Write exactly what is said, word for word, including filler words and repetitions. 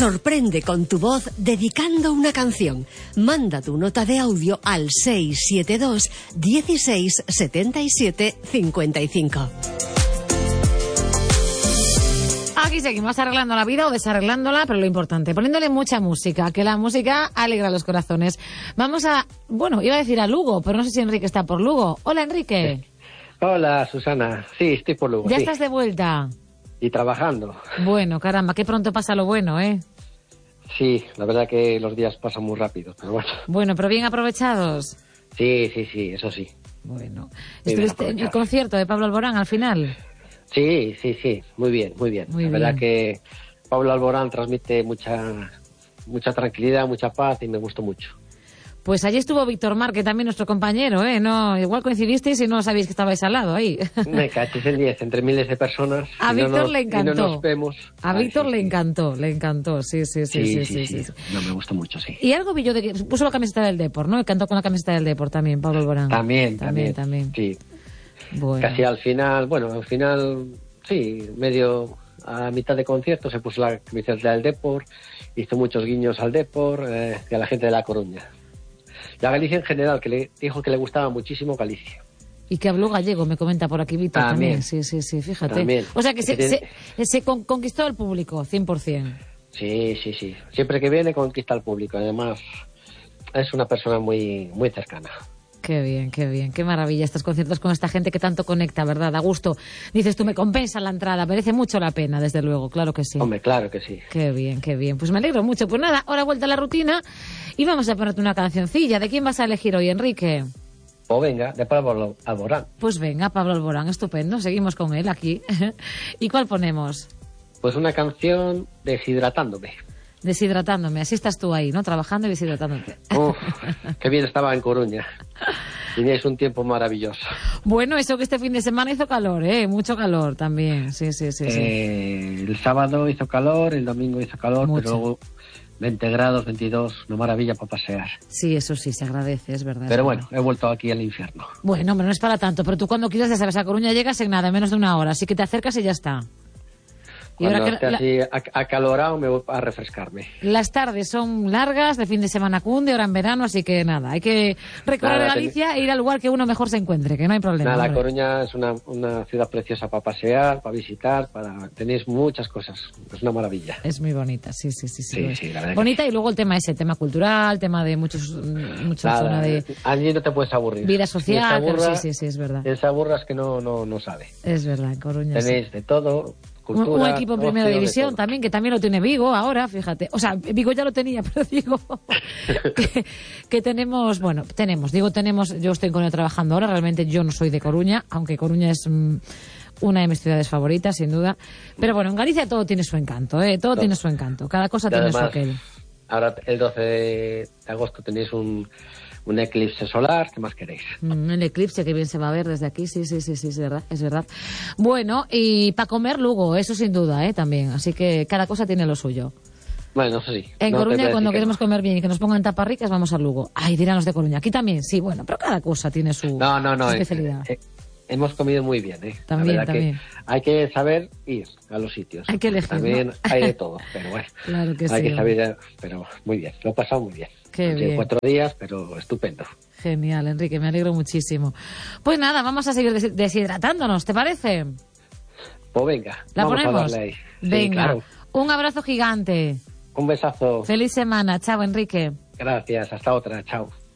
Sorprende con tu voz dedicando una canción. Manda tu nota de audio al seis siete dos, dieciséis, setenta y siete, cincuenta y cinco. Aquí seguimos arreglando la vida o desarreglándola, pero lo importante, poniéndole mucha música, que la música alegra los corazones. Vamos a, bueno, iba a decir a Lugo, pero no sé si Enrique está por Lugo. Hola, Enrique. Hola, Susana. Sí, estoy por Lugo. ¿Ya sí. estás de vuelta? Y trabajando. Bueno, caramba, qué pronto pasa lo bueno, ¿eh? Sí, la verdad que los días pasan muy rápido, pero bueno. Bueno, pero bien aprovechados. Sí, sí, sí, eso sí. Bueno. Muy ¿Estuviste en el concierto de Pablo Alborán al final? Sí, sí, sí, muy bien, muy bien. Muy la bien. verdad que Pablo Alborán transmite mucha mucha tranquilidad, mucha paz y me gustó mucho. Pues allí estuvo Víctor Mar, que también nuestro compañero, ¿eh? No, igual coincidisteis y no sabéis que estabais al lado ahí. Me cachis en diez, entre miles de personas. A y Víctor no nos, le encantó. Y no nos vemos. A Ay, Víctor sí, le sí. encantó, le encantó, sí, sí, sí, sí, Sí, sí, sí, sí, sí. sí. No, me gustó mucho, sí. Y algo vi yo de que puso la camiseta del Depor, ¿no? Y cantó con la camiseta del Depor también, Pablo Alborán. También, también, también. también. Sí, Bueno. casi al final, bueno, al final, sí, medio a mitad de concierto se puso la camiseta del Depor, hizo muchos guiños al Depor eh, y a la gente de La Coruña. Y a Galicia en general, que le dijo que le gustaba muchísimo Galicia. Y que habló gallego, me comenta por aquí Víctor también. También. Sí, sí, sí, fíjate. También. O sea que se, Que se, tiene- se con- conquistó al público, cien por ciento. Sí, sí, sí. Siempre que viene conquista al público. Además, es una persona muy, muy cercana. Qué bien, qué bien, qué maravilla estos conciertos con esta gente que tanto conecta, ¿verdad? A gusto. Dices tú, me compensa la entrada, merece mucho la pena, desde luego, claro que sí. Hombre, claro que sí. Qué bien, qué bien. Pues me alegro mucho. Pues nada, ahora vuelta a la rutina y vamos a ponerte una cancioncilla. ¿De quién vas a elegir hoy, Enrique? O venga, de Pablo Alborán. Pues venga, Pablo Alborán, estupendo. Seguimos con él aquí. ¿Y cuál ponemos? Pues una canción deshidratándome. Deshidratándome. Así estás tú ahí, ¿no? Trabajando y deshidratándote. Uf, qué bien estaba en Coruña. Teníais un tiempo maravilloso. Bueno, eso que este fin de semana hizo calor, ¿eh? Mucho calor también. Sí, sí, sí, sí. Eh, el sábado hizo calor, el domingo hizo calor, Mucho. pero luego veinte grados, veintidós, una maravilla para pasear. Sí, eso sí, se agradece, es verdad. Pero es bueno, verdad. he vuelto aquí al infierno. Bueno, hombre, no es para tanto, pero tú cuando quieras, ya sabes, a Coruña llegas en nada, en menos de una hora, así que te acercas y ya está. Y Cuando ahora esté que la- así ac- acalorado me voy a refrescarme. las tardes son largas, de fin de semana cunde, ahora en verano, así que nada, hay que recorrer Nada, Galicia e ir al lugar que uno mejor se encuentre, que no hay problema. Nada, La hombre. Coruña es una, una ciudad preciosa para pasear, para visitar, para tenéis muchas cosas. Es una maravilla. Es muy bonita, sí, sí, sí. sí, Sí, lo es. sí, la verdad que Bonita sí. y luego el tema ese, tema cultural, tema de muchos, mucha Nada, zona de allí no te puedes aburrir. vida Quien social, se pero aburra- sí, sí, sí, es verdad. quien se aburra es que no, no, no sabe. Es verdad, en Coruña sí. Tenéis de todo, Un, cultura, un equipo en primera ocio, de división todo. también, que también lo tiene Vigo ahora, fíjate. O sea, Vigo ya lo tenía, pero digo que, que tenemos, bueno, tenemos, digo tenemos, yo estoy en Coruña trabajando ahora, realmente yo no soy de Coruña, aunque Coruña es mm, una de mis ciudades favoritas, sin duda. Pero bueno, en Galicia todo tiene su encanto, ¿eh? Todo Todo. tiene su encanto, cada cosa Y tiene su además, aquel. ahora el doce de agosto tenéis un, un eclipse solar, ¿qué más queréis? Mm, el eclipse que bien se va a ver desde aquí, sí, sí, sí, sí, es verdad, es verdad. Bueno, y para comer Lugo, eso sin duda, ¿eh? También, así que cada cosa tiene lo suyo. Bueno, eso sí. En no te voy Coruña, a cuando decir que queremos no. comer bien y que nos pongan taparricas, vamos a Lugo. Ay, dirán los de Coruña. Aquí también, sí, bueno, pero cada cosa tiene su, No, no, no. su eh, especialidad. eh, hemos comido muy bien, ¿eh? También, La verdad también. que hay que saber ir a los sitios. Hay que elegir, También ¿no? hay de todo, pero bueno. Claro que hay sí. que saber, pero muy bien. Lo he pasado muy bien. Qué Han sido bien. cuatro días, pero estupendo. Genial, Enrique, me alegro muchísimo. Pues nada, vamos a seguir des- deshidratándonos, ¿te parece? Pues venga, ¿La vamos ponemos? a darle ahí. Sí, Venga, claro. un abrazo gigante. Un besazo. Feliz semana. Chao, Enrique. Gracias. Hasta otra. Chao.